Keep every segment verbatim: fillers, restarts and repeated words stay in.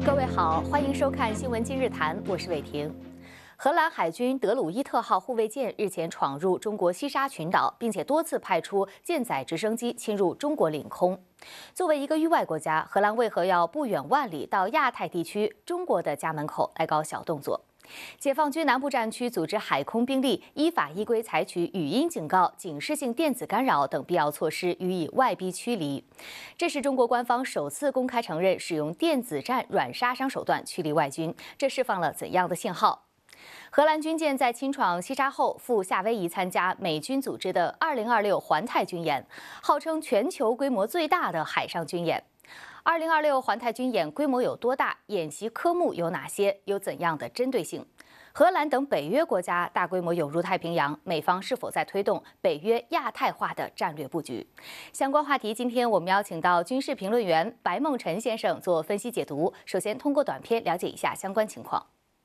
各位好，欢迎收看《新闻今日谈》，我是伟婷。荷兰海军德鲁伊特号护卫舰日前闯入中国西沙群岛，并且多次派出舰载直升机侵入中国领空。作为一个域外国家，荷兰为何要不远万里到亚太地区中国的家门口来搞小动作？解放军南部战区组织海空兵力依法依规采取语音警告、警示性电子干扰等必要措施，予以外逼驱离。这是中国官方首次公开承认使用电子战软杀伤手段驱离外军，这释放了怎样的信号？荷兰军舰在侵闯西沙后赴夏威夷参加美军组织的二零二六环太军演，号称全球规模最大的海上军演。二零二六环太军演规模有多大？演习科目有哪些？有怎样的针对性？荷兰等北约国家大规模涌入太平洋，美方是否在推动北约亚太化的战略布局？相关话题，今天我们邀请到军事评论员白梦辰先生做分析解读。首先，通过短片了解一下相关情况。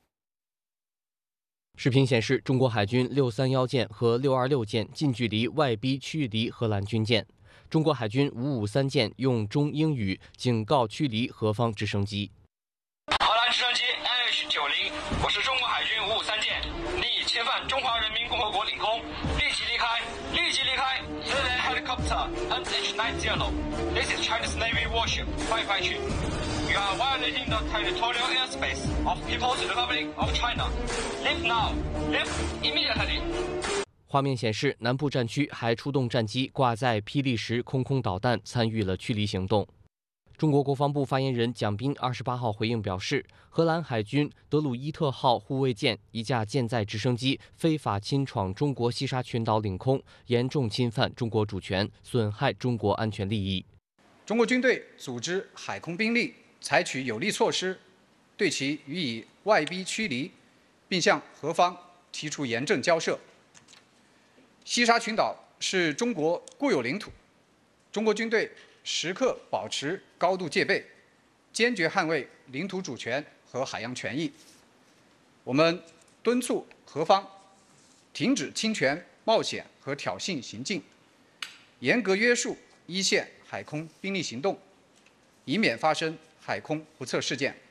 视频显示，中国海军六三一舰和六二六舰近距离外逼驱离荷兰军舰。中国海军五五三舰用中英语警告驱离何方直升机。 荷兰直升机 N H 九零，我是中国海军五五三舰，你已侵犯中华人民共和国领空，立即离开，立即离开。Civilian helicopter N H ninety. This is Chinese Navy warship. 快快去。You are violating the territorial airspace of People's Republic of China. Leave now. Leave immediately. 画面显示，南部战区还出动战机挂载霹雳十空空导弹，参与了驱离行动。中国国防部发言人蒋斌二十八号回应表示，荷兰海军德鲁伊特号护卫舰一架舰载直升机非法侵闯中国西沙群岛领空，严重侵犯中国主权，损害中国安全利益。 中国军队组织海空兵力采取有力措施，对其予以外逼驱离，并向荷方提出严正交涉。西沙群岛是中国固有领土，中国军队时刻保持高度戒备，坚决捍卫领土主权和海洋权益。我们敦促荷方停止侵权、冒险和挑衅行径，严格约束一线海空兵力行动，以免发生海空不测事件。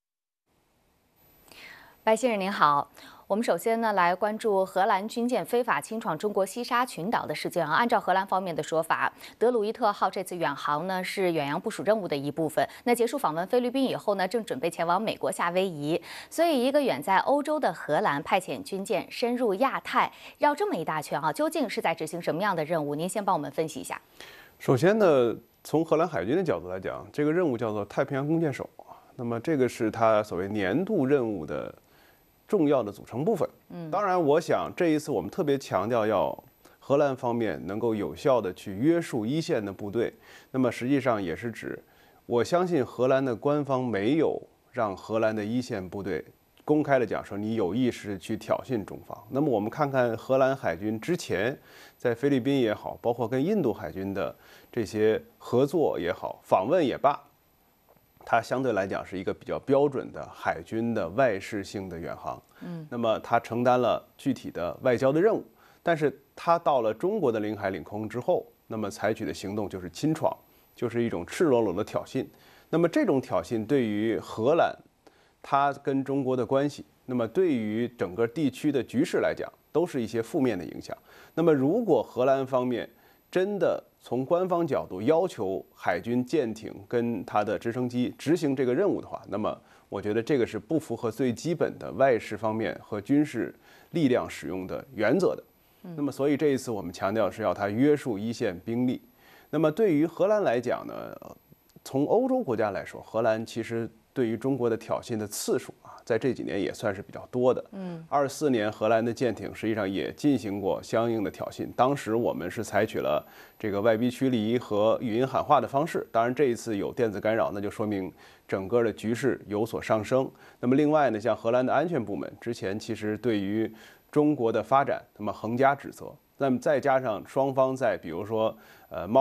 白先生您好。我们首先呢来关注荷兰军舰非法侵闯中国西沙群岛的事件啊。按照荷兰方面的说法，德鲁伊特号这次远航呢是远洋部署任务的一部分。那结束访问菲律宾以后呢，正准备前往美国夏威夷。所以，一个远在欧洲的荷兰派遣军舰深入亚太，绕这么一大圈啊，究竟是在执行什么样的任务？您先帮我们分析一下。 首先呢，从荷兰海军的角度来讲，这个任务叫做太平洋弓箭手。那么，这个是它所谓年度任务的重要的组成部分。嗯，当然，我想这一次我们特别强调要荷兰方面能够有效的去约束一线的部队。那么实际上也是指，我相信荷兰的官方没有让荷兰的一线部队公开的讲说你有意识去挑衅中方。那么我们看看荷兰海军之前在菲律宾也好，包括跟印度海军的这些合作也好，访问也罢，它相对来讲是一个比较标准的海军的外事性的远航，嗯，那么它承担了具体的外交的任务，但是它到了中国的领海领空之后，那么采取的行动就是侵闯，就是一种赤裸裸的挑衅。那么这种挑衅对于荷兰，它跟中国的关系，那么对于整个地区的局势来讲，都是一些负面的影响。那么如果荷兰方面真的从官方角度要求海军舰艇跟它的直升机执行这个任务的话，那么我觉得这个是不符合最基本的外事方面和军事力量使用的原则的。那么所以这一次我们强调是要它约束一线兵力。那么对于荷兰来讲呢，从欧洲国家来说，荷兰其实对于中国的挑衅的次数啊，在这几年也算是比较多的。嗯，二四年荷兰的舰艇实际上也进行过相应的挑衅，当时我们是采取了这个外逼驱离和语音喊话的方式。当然这一次有电子干扰，那就说明整个的局势有所上升。那么另外呢，像荷兰的安全部门之前其实对于中国的发展，那么横加指责。那么再加上双方在比如说呃贸